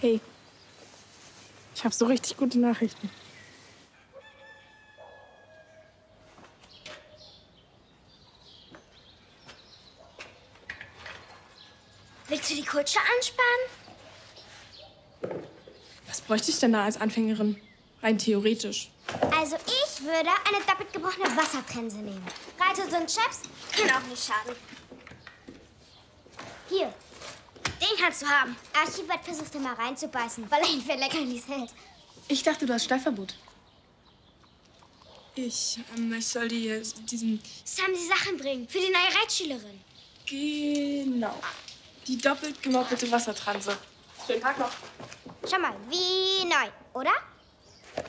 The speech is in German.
Hey, ich habe so richtig gute Nachrichten. Willst du die Kutsche anspannen? Was bräuchte ich denn da als Anfängerin? Rein theoretisch. Also ich würde eine doppelt gebrochene Wassertrense nehmen. Reiter und Chaps können auch nicht schaden. Hier, den kannst du haben. Archibald versucht immer reinzubeißen, weil er ihn für Leckerlis hält. Ich dachte, du hast Stallverbot. Ich soll diesen... Sam die Sachen bringen, für die neue Reitschülerin. Genau. Die doppelt gemoppelte Wassertranse. Schönen Tag noch. Schau mal, wie neu, oder?